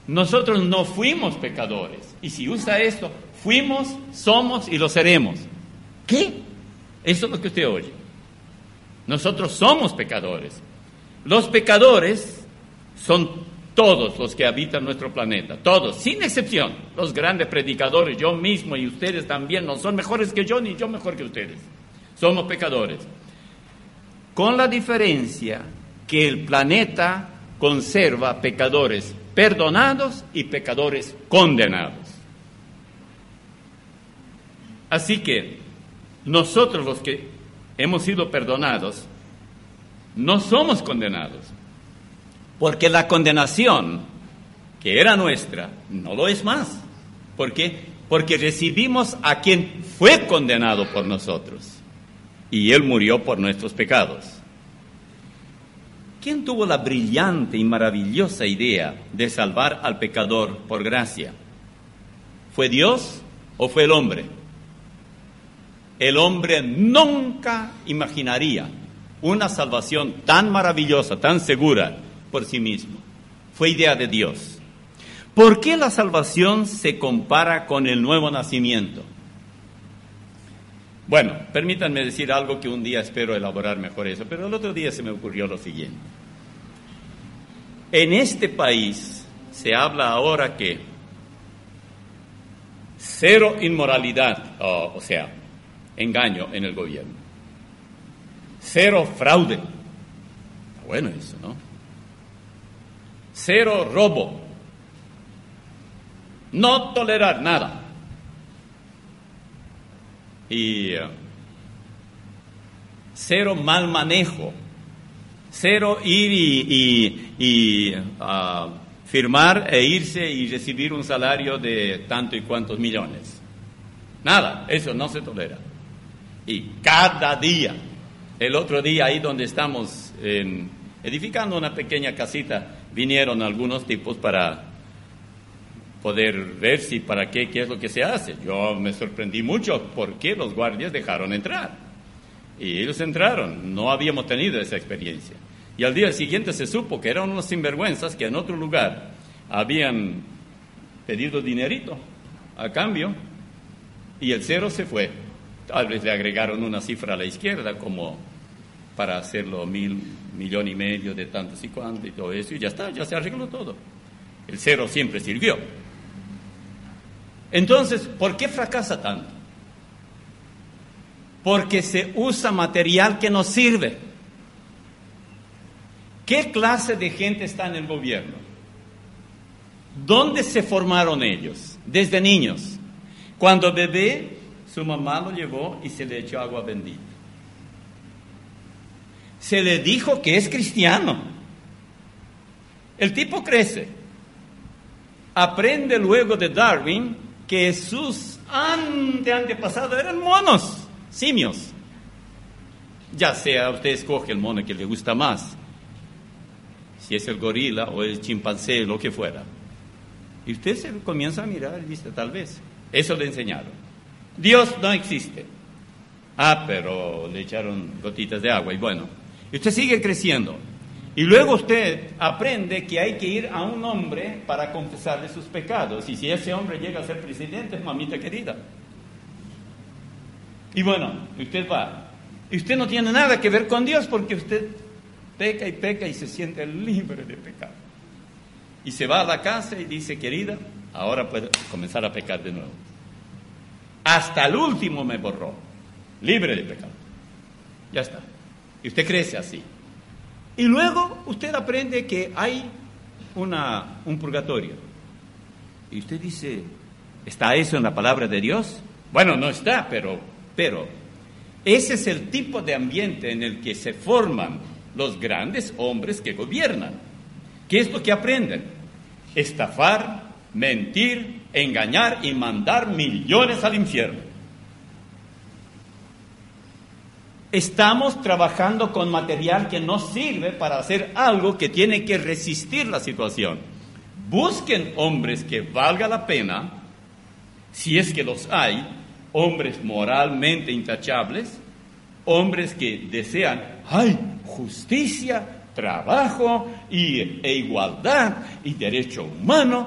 Nosotros no fuimos pecadores. Y si usa esto, fuimos, somos y lo seremos. ¿Qué? Eso es lo que usted oye. Nosotros somos pecadores. Los pecadores son todos los que habitan nuestro planeta, todos, sin excepción. Los grandes predicadores, yo mismo y ustedes también, no son mejores que yo ni yo mejor que ustedes. Somos pecadores. Con la diferencia que el planeta conserva pecadores perdonados y pecadores condenados. Así que nosotros los que hemos sido perdonados no somos condenados, porque la condenación que era nuestra no lo es más. ¿Por qué? Porque recibimos a quien fue condenado por nosotros y Él murió por nuestros pecados. ¿Quién tuvo la brillante y maravillosa idea de salvar al pecador por gracia? ¿Fue Dios o fue el hombre? El hombre nunca imaginaría una salvación tan maravillosa, tan segura por sí mismo. Fue idea de Dios. ¿Por qué la salvación se compara con el nuevo nacimiento? Bueno, permítanme decir algo que un día espero elaborar mejor eso, pero el otro día se me ocurrió lo siguiente. En este país se habla ahora que cero inmoralidad, o sea, engaño en el gobierno. Cero fraude. Está bueno eso, ¿no? Cero robo. No tolerar nada. Y cero mal manejo. Cero ir y firmar e irse y recibir un salario de tanto y cuantos millones. Nada, eso no se tolera. Y cada día, el otro día ahí donde estamos edificando una pequeña casita, vinieron algunos tipos para poder ver si para qué es lo que se hace. Yo me sorprendí mucho porque los guardias dejaron entrar. Y ellos entraron, no habíamos tenido esa experiencia. Y al día siguiente se supo que eran unos sinvergüenzas que en otro lugar habían pedido dinerito a cambio y el cero se fue. Tal vez le agregaron una cifra a la izquierda como para hacerlo 1,500,000 de tantos y cuantos y todo eso, y ya está, ya se arregló todo. El cero siempre sirvió. Entonces, ¿por qué fracasa tanto? Porque se usa material que no sirve. ¿Qué clase de gente está en el gobierno? ¿Dónde se formaron ellos? Desde niños. Cuando bebé, su mamá lo llevó y se le echó agua bendita. Se le dijo que es cristiano. El tipo crece. Aprende luego de Darwin que sus antepasados eran monos, simios. Ya sea usted escoge el mono que le gusta más, si es el gorila o el chimpancé, lo que fuera. Y usted se comienza a mirar y dice, tal vez. Eso le enseñaron. Dios no existe. Pero le echaron gotitas de agua y bueno. Y usted sigue creciendo. Y luego usted aprende que hay que ir a un hombre para confesarle sus pecados. Y si ese hombre llega a ser presidente, mamita querida. Y bueno, usted va. Y usted no tiene nada que ver con Dios porque usted peca y se siente libre de pecado. Y se va a la casa y dice, querida, ahora puedo comenzar a pecar de nuevo. Hasta el último me borró. Libre de pecado. Ya está. Y usted crece así. Y luego usted aprende que hay un purgatorio. Y usted dice, ¿está eso en la palabra de Dios? Bueno, no está, pero ese es el tipo de ambiente en el que se forman los grandes hombres que gobiernan. ¿Qué es lo que aprenden? Estafar, mentir, engañar y mandar millones al infierno. Estamos trabajando con material que no sirve para hacer algo que tiene que resistir la situación. Busquen hombres que valga la pena, si es que los hay, hombres moralmente intachables, hombres que desean, justicia, trabajo e igualdad y derecho humano.